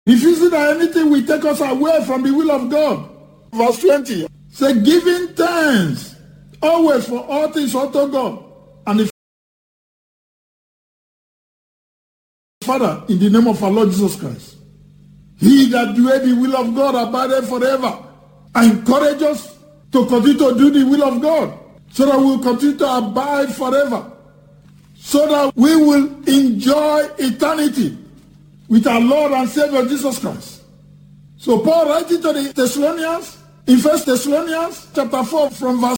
refusing that anything will take us away from the will of God. Verse 20, say, giving thanks always for all things unto God and the Father, in the name of our Lord Jesus Christ. He that doeth the will of God abideth forever. I encourage us to continue to do the will of God, so that we will continue to abide forever, so that we will enjoy eternity with our Lord and Savior Jesus Christ. So Paul writing to the Thessalonians, in 1 Thessalonians chapter 4 from verse